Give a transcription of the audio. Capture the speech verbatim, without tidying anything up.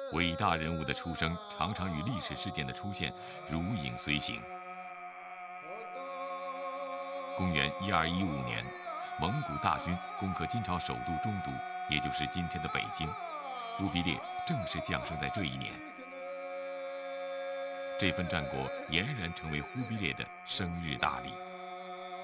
伟大人物的出生常常与历史事件的出现如影随形。公元一二一五年，蒙古大军攻克金朝首都中都，也就是今天的北京。忽必烈正式降生在这一年。这份战果俨然成为忽必烈的生日大礼。